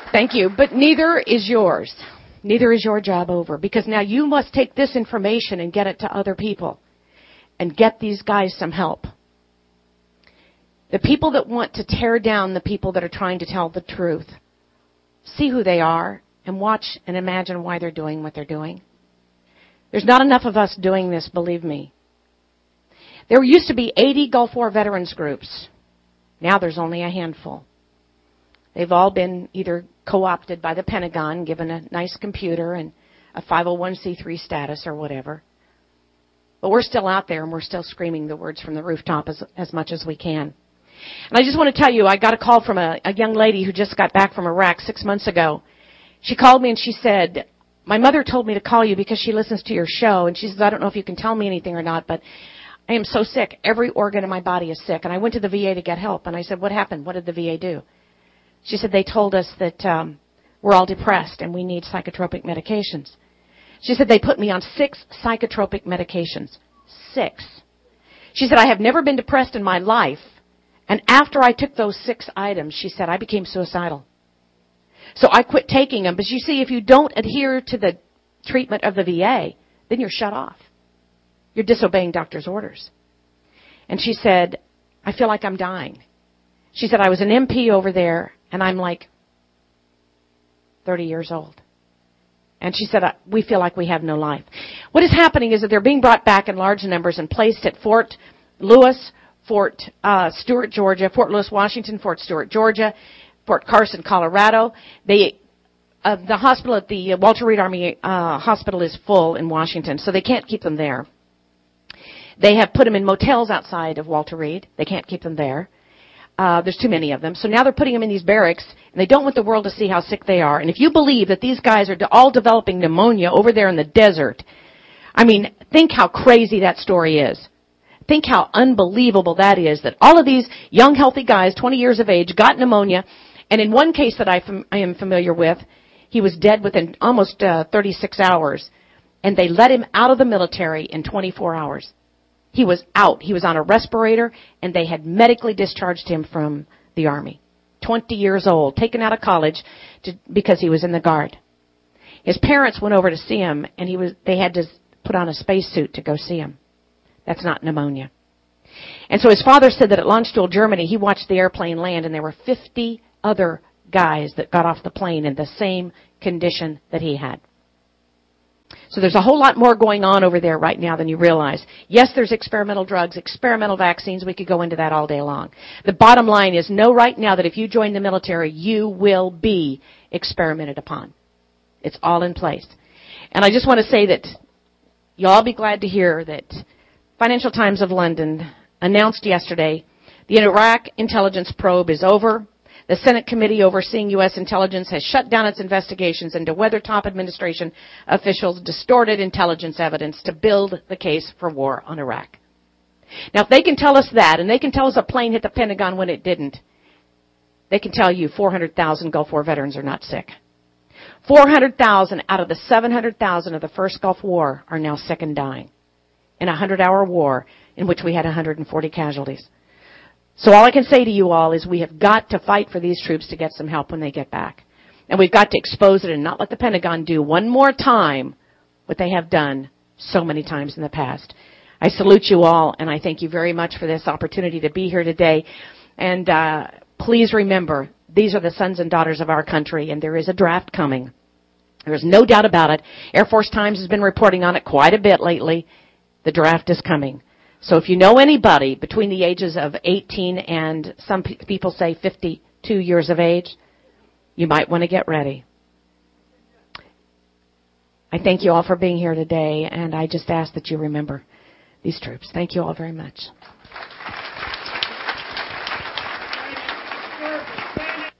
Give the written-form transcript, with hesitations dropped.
Thank you. But neither is yours. Neither is your job over. Because now you must take this information and get it to other people. And get these guys some help. The people that want to tear down the people that are trying to tell the truth. See who they are and watch and imagine why they're doing what they're doing. There's not enough of us doing this, believe me. There used to be 80 Gulf War veterans groups. Now there's only a handful. They've all been either co-opted by the Pentagon, given a nice computer and a 501c3 status or whatever. But we're still out there and we're still screaming the words from the rooftop as much as we can. And I just want to tell you, I got a call from a young lady who just got back from Iraq 6 months ago. She called me and she said, my mother told me to call you because she listens to your show. And she says, I don't know if you can tell me anything or not, but I am so sick. Every organ in my body is sick. And I went to the VA to get help. And I said, what happened? What did the VA do? She said, they told us that we're all depressed and we need psychotropic medications. She said, they put me on 6 psychotropic medications. 6. She said, I have never been depressed in my life. And after I took those 6 items, she said, I became suicidal. So I quit taking them. But you see, if you don't adhere to the treatment of the VA, then you're shut off. You're disobeying doctor's orders. And she said, I feel like I'm dying. She said, I was an MP over there, and I'm like 30 years old. And she said, we feel like we have no life. What is happening is that they're being brought back in large numbers and placed at Fort Lewis, Fort Stewart, Georgia, Fort Lewis, Washington, Fort Stewart, Georgia, Fort Carson, Colorado. The hospital at the Walter Reed Army Hospital is full in Washington, so they can't keep them there. They have put them in motels outside of Walter Reed. They can't keep them there. There's too many of them. So now they're putting them in these barracks, and they don't want the world to see how sick they are. And if you believe that these guys are all developing pneumonia over there in the desert, I mean, think how crazy that story is. Think how unbelievable that is, that all of these young, healthy guys, 20 years of age, got pneumonia. And in one case that I am familiar with, he was dead within almost 36 hours. And they let him out of the military in 24 hours. He was out. He was on a respirator, and they had medically discharged him from the Army. 20 years old, taken out of college because he was in the Guard. His parents went over to see him, and they had to put on a spacesuit to go see him. That's not pneumonia. And so his father said that at Landstuhl, Germany, he watched the airplane land, and there were 50 other guys that got off the plane in the same condition that he had. So there's a whole lot more going on over there right now than you realize. Yes, there's experimental drugs, experimental vaccines. We could go into that all day long. The bottom line is know right now that if you join the military, you will be experimented upon. It's all in place. And I just want to say that you'll all be glad to hear that Financial Times of London announced yesterday the Iraq intelligence probe is over. The Senate committee overseeing U.S. intelligence has shut down its investigations into whether top administration officials distorted intelligence evidence to build the case for war on Iraq. Now, if they can tell us that, and they can tell us a plane hit the Pentagon when it didn't, they can tell you 400,000 Gulf War veterans are not sick. 400,000 out of the 700,000 of the first Gulf War are now sick and dying in a 100-hour war in which we had 140 casualties. So all I can say to you all is we have got to fight for these troops to get some help when they get back. And we've got to expose it and not let the Pentagon do one more time what they have done so many times in the past. I salute you all, and I thank you very much for this opportunity to be here today. And please remember, these are the sons and daughters of our country, and there is a draft coming. There's no doubt about it. Air Force Times has been reporting on it quite a bit lately. The draft is coming. So if you know anybody between the ages of 18 and some people say 52 years of age, you might want to get ready. I thank you all for being here today, and I just ask that you remember these troops. Thank you all very much.